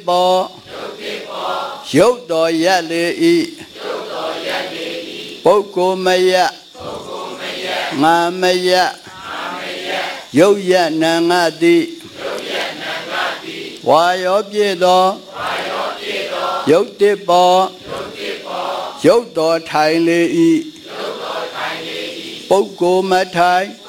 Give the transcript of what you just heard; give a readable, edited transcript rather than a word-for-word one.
ပေါ်ရုပ်တော်ရက်လေဤပုဂ္ဂိုလ်မယငါမယရုပ်ရနံငါတိဝါရောပြည့်သောရုပ်တစ်ပေါ်ရုပ်တော်ထိုင်လေဤပုဂ္ဂိုလ်မထိုင်